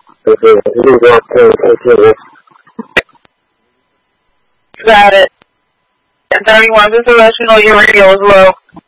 Got it. And 31, just to let you know your radio is low.